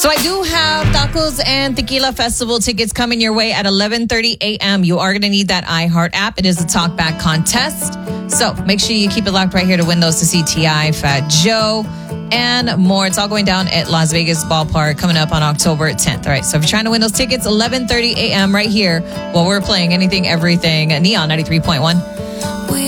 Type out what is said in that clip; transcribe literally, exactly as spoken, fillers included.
So I do have Tacos and Tequila Festival tickets coming your way at eleven thirty a.m. You are going to need that iHeart app. It is a talkback contest. So make sure you keep it locked right here to win those to see T I, Fat Joe, and more. It's all going down at Las Vegas Ballpark coming up on October tenth. All right, so if you're trying to win those tickets, eleven thirty a.m. right here while we're playing Anything, Everything, Neon ninety-three point one.